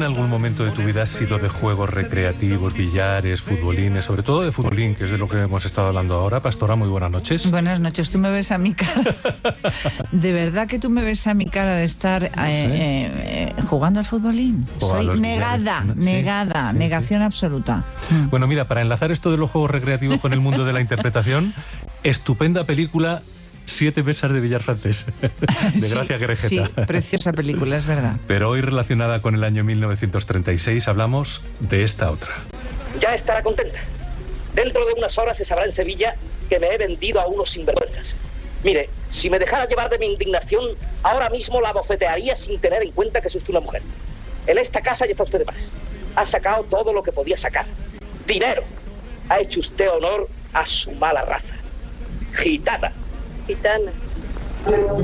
en algún momento de tu vida has sido de juegos recreativos, billares, futbolines, sobre todo de futbolín, que es de lo que hemos estado hablando ahora? Pastora, muy buenas noches. Buenas noches, tú me ves a mi cara. ¿De verdad que tú me ves a mi cara de estar jugando al futbolín? Soy negada, negación absoluta. Bueno, mira, para enlazar esto de los juegos recreativos con el mundo de la interpretación, estupenda película, 7 mesas de billar francés, de Gracia Querejeta. Sí, preciosa película, es verdad. Pero hoy, relacionada con el año 1936, hablamos de esta otra. Ya estará contenta. Dentro de unas horas se sabrá en Sevilla que me he vendido a unos sinvergüenzas. Mire, si me dejara llevar de mi indignación, ahora mismo la bofetearía sin tener en cuenta que es usted una mujer. En esta casa ya está usted de más. Ha sacado todo lo que podía sacar. Dinero. Ha hecho usted honor a su mala raza. Gitana. Gitana.